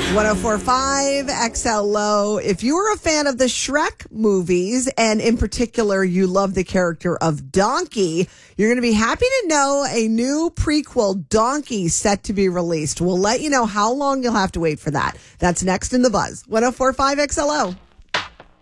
1045 XL Low. If you're a fan of the Shrek movies, and in particular, you love the character of Donkey, you're going to be happy to know a new prequel, Donkey, set to be released. We'll let you know how long you'll have to wait for that. That's next in the Buzz. 1045 XLO.